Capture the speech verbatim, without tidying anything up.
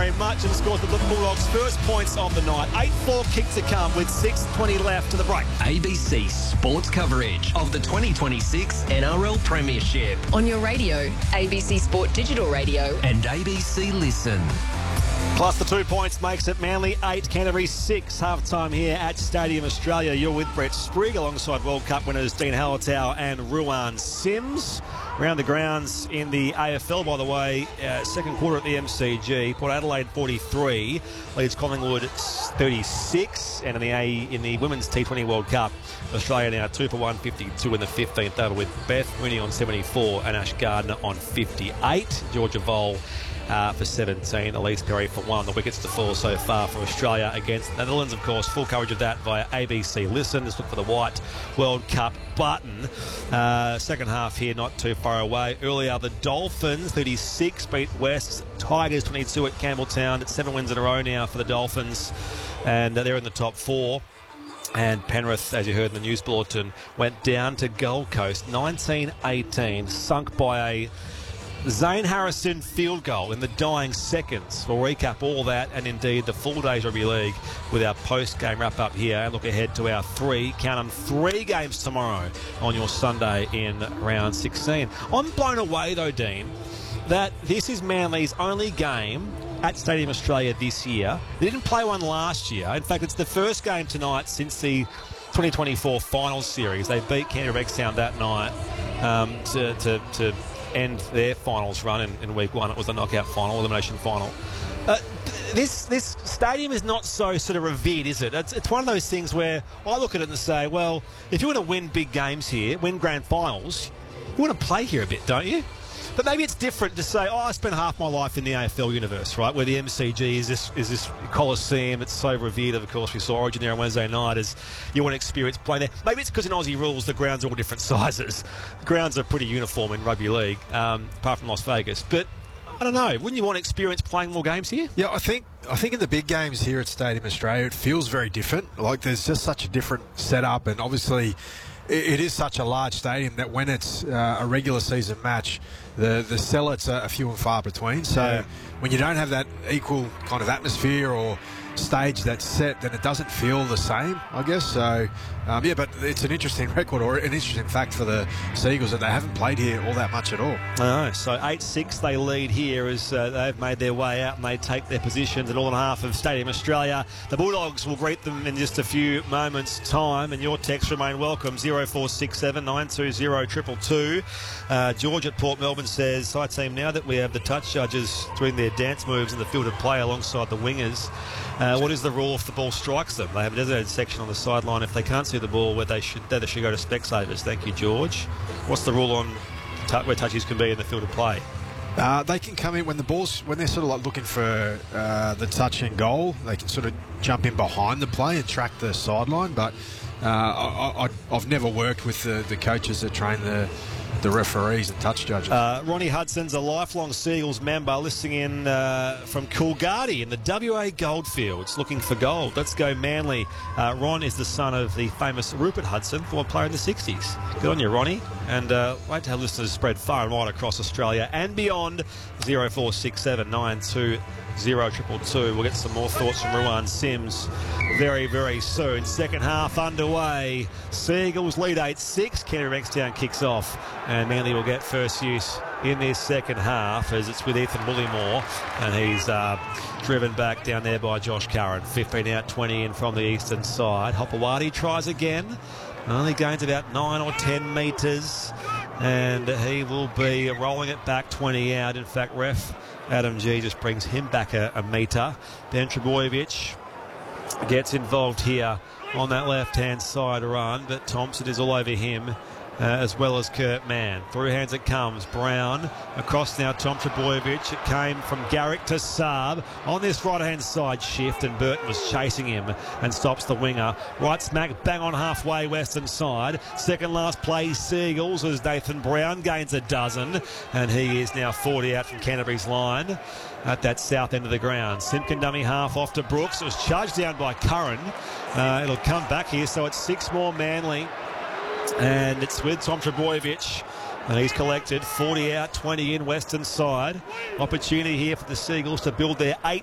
very much, and scores the Bulldogs' first points of the night. eight four kick to come with six twenty left to the break. A B C Sports coverage of the twenty twenty-six N R L Premiership. On your radio, A B C Sport Digital Radio. And A B C Listen. Plus the two points makes it Manly eight, Canterbury six. Half-time here at Stadium Australia. You're with Brett Sprigg alongside World Cup winners Dean Hallertau and Ruan Sims. Around the grounds in the A F L, by the way, uh, second quarter at the M C G. Port Adelaide forty-three, leads Collingwood thirty-six. And in the A in the Women's T twenty World Cup, Australia now two for one fifty-two in the fifteenth over with Beth Mooney on seventy-four and Ash Gardner on fifty-eight. Georgia Vole Uh, for seventeen, Elise Perry for one. The wickets to fall so far for Australia against the Netherlands, of course. Full coverage of that via A B C Listen. Just look for the white World Cup button. Uh, second half here, not too far away. Earlier, the Dolphins, thirty-six, beat West Tigers, twenty-two at Campbelltown. It's seven wins in a row now for the Dolphins, and uh, they're in the top four. And Penrith, as you heard in the news bulletin, went down to Gold Coast, nineteen eighteen, sunk by a Zane Harrison field goal in the dying seconds. We'll recap all that and indeed the full days Rugby League with our post-game wrap-up here and look ahead to our three, count them, three games tomorrow on your Sunday in round sixteen. I'm blown away though, Dean, that this is Manly's only game at Stadium Australia this year. They didn't play one last year. In fact, it's the first game tonight since the twenty twenty-four finals series. They beat Canterbury Bankstown that night um, to... to, to end their finals run in, in week one. It was the knockout final, elimination final. Uh, this this stadium is not so sort of revered, is it? It's, it's one of those things where I look at it and say, well, if you want to win big games here, win grand finals, you want to play here a bit, don't you? But maybe it's different to say, oh, I spent half my life in the A F L universe, right, where the M C G is this is this Coliseum. It's so revered. Of course, we saw Origin there on Wednesday night as you want to experience playing there. Maybe it's because in Aussie rules, the grounds are all different sizes. The grounds are pretty uniform in rugby league, um, apart from Las Vegas. But I don't know. Wouldn't you want to experience playing more games here? Yeah, I think I think in the big games here at Stadium Australia, it feels very different. Like there's just such a different setup, and obviously it is such a large stadium that when it's uh, a regular season match, the the sellouts are few and far between. So yeah. when you don't have that equal kind of atmosphere or stage that's set, then it doesn't feel the same, I guess. So um, yeah, but it's an interesting record or an interesting fact for the Seagulls that they haven't played here all that much at all. I know. So eight six they lead here as uh, they've made their way out and they take their positions at all and a half of Stadium Australia. The Bulldogs will greet them in just a few moments' time, and your texts remain welcome. zero four six seven nine two zero two two two. Uh, George at Port Melbourne says, hi team, now that we have the touch judges doing their dance moves in the field of play alongside the wingers, Uh, what is the rule if the ball strikes them? They have a designated section on the sideline if they can't see the ball where they should they should go to Specsavers. Thank you, George. What's the rule on t- where touches can be in the field of play? Uh, they can come in when the ball's when they're sort of like looking for uh, the touch and goal. They can sort of jump in behind the play and track the sideline. But uh, I, I, I've never worked with the, the coaches that train the the referees and touch judges. Uh, Ronnie Hudson's a lifelong Seagulls member, listening in uh, from Coolgardie in the W A Goldfields, looking for gold. Let's go Manly. Uh, Ron is the son of the famous Rupert Hudson, former player in the sixties. Good on you, Ronnie. And uh, wait to have listeners spread far and wide across Australia and beyond. zero four six seven nine two zero two two two. We'll get some more thoughts from Ruan Sims very, very soon. Second half underway. Seagulls lead eight six. Canterbury Bankstown kicks off, and Manly will get first use in this second half as it's with Ethan Bullimore, and he's uh, driven back down there by Josh Curran. fifteen out, twenty in from the eastern side. Hopewadi tries again. Only gains about nine or ten metres, and he will be rolling it back twenty out. In fact, ref Adam G just brings him back a, a metre. Ben Trebojevic gets involved here on that left-hand side run, but Thompson is all over him. Uh, as well as Kurt Mann. Through hands it comes. Brown across now. Tom Trebojevic. It came from Garrick to Saab on this right-hand side shift, and Burton was chasing him and stops the winger. Right smack bang on halfway western side. Second last play Seagulls as Nathan Brown gains a dozen, and he is now forty out from Canterbury's line at that south end of the ground. Simpkin dummy half off to Brooks. It was charged down by Curran. Uh, it'll come back here, so it's six more Manly. And it's with Tom Trebojevic, and he's collected forty out, twenty in western side. Opportunity here for the Seagulls to build their eight